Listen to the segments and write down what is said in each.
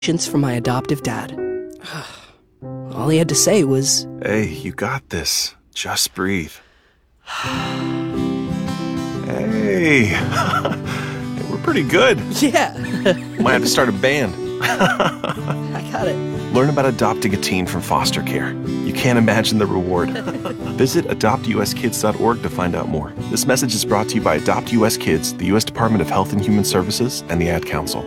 from my adoptive dad. All he had to say was, "Hey, you got this. Just breathe." Hey, we're pretty good. yeah, Might have to start a band. I got it. Learn about adopting a teen from foster care. You can't imagine the reward. Visit adoptuskids.org to find out more. This message is brought to you by Adopt US Kids, the U.S. Department of Health and Human Services, and the Ad Council.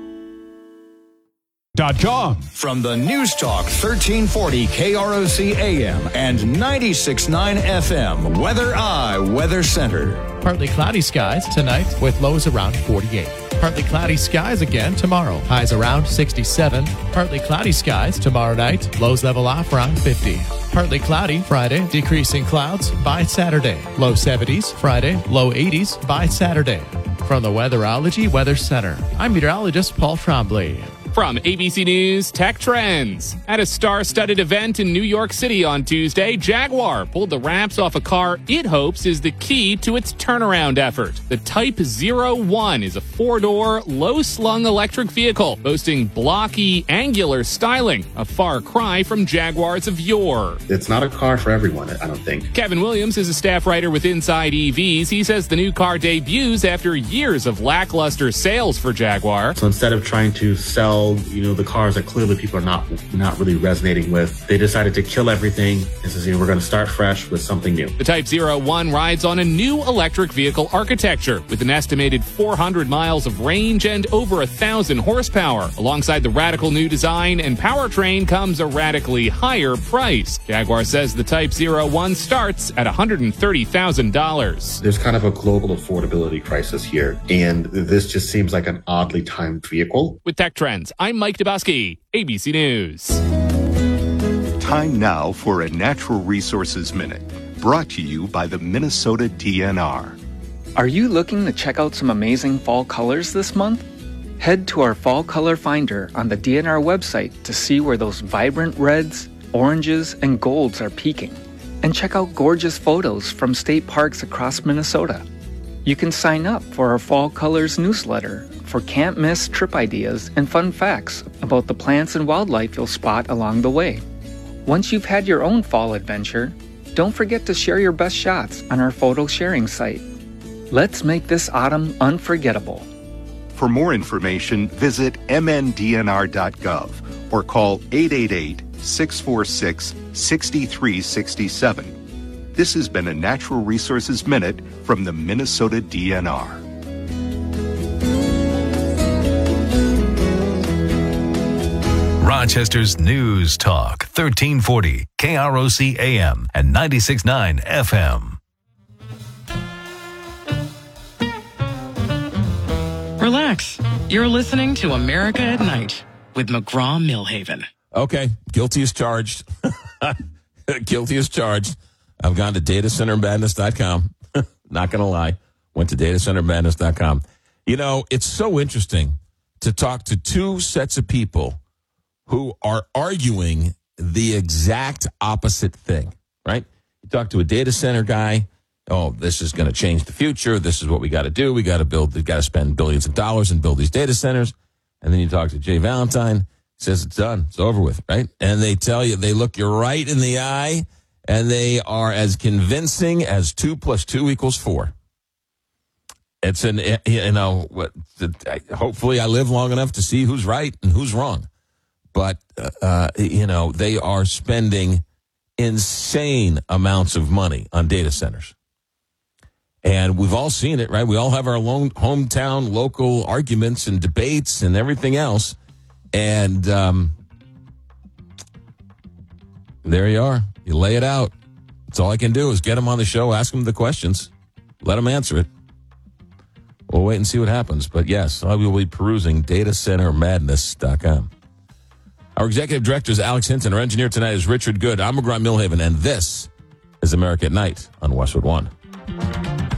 .com. From the News Talk 1340 KROC AM and 96.9 FM Weather Center. Partly cloudy skies tonight with lows around 48. Partly cloudy skies again tomorrow. Highs around 67. Partly cloudy skies tomorrow night. Lows level off around 50. Partly cloudy Friday. Decreasing clouds by Saturday. Low 70s Friday. Low 80s by Saturday. From the Weatherology Weather Center, I'm meteorologist Paul Trombley. From ABC News Tech Trends. At a star-studded event in New York City on Tuesday, Jaguar pulled the wraps off a car it hopes is the key to its turnaround effort. The Type 01 is a four-door, low-slung electric vehicle boasting blocky, angular styling, a far cry from Jaguars of yore. It's not a car for everyone, I don't think. Kevin Williams is a staff writer with Inside EVs. He says the new car debuts after years of lackluster sales for Jaguar. So instead of trying to sell the cars that clearly people are not really resonating with, they decided to kill everything and says, we're going to start fresh with something new. The Type 01 rides on a new electric vehicle architecture with an estimated 400 miles of range and over 1,000 horsepower. Alongside the radical new design and powertrain comes a radically higher price. Jaguar says the Type 01 starts at $130,000. There's kind of a global affordability crisis here, and this just seems like an oddly timed vehicle. With Tech Trends, I'm Mike Dubusky, ABC News. Time now for a Natural Resources Minute, brought to you by the Minnesota DNR. Are you looking to check out some amazing fall colors this month? Head to our Fall Color Finder on the DNR website to see where those vibrant reds, oranges, and golds are peaking. And check out gorgeous photos from state parks across Minnesota. You can sign up for our Fall Colors newsletter for can't-miss trip ideas and fun facts about the plants and wildlife you'll spot along the way. Once you've had your own fall adventure, don't forget to share your best shots on our photo sharing site. Let's make this autumn unforgettable. For more information, visit mndnr.gov or call 888-646-6367. This has been a Natural Resources Minute from the Minnesota DNR. Rochester's News Talk, 1340, KROC AM and 96.9 FM. Relax. You're listening to America at Night with McGraw-Millhaven. Okay, guilty as charged. Guilty as charged. I've gone to datacentermadness.com. Not going to lie. Went to datacentermadness.com. It's so interesting to talk to two sets of people who are arguing the exact opposite thing, right? You talk to a data center guy. Oh, this is going to change the future. This is what we got to do. We got to spend billions of dollars and build these data centers. And then you talk to Jay Valentine. Says it's done. It's over with, right? And they tell you, they look you right in the eye. And they are as convincing as 2 + 2 = 4. It's hopefully I live long enough to see who's right and who's wrong. But, they are spending insane amounts of money on data centers. And we've all seen it, right? We all have our own hometown, local arguments and debates and everything else. And there you are. You lay it out. That's all I can do is get them on the show, ask them the questions, let them answer it. We'll wait and see what happens. But yes, I will be perusing datacentermadness.com. Our executive director is Alex Hinton. Our engineer tonight is Richard Good. I'm McGraw-Millhaven, and this is America at Night on Westwood One.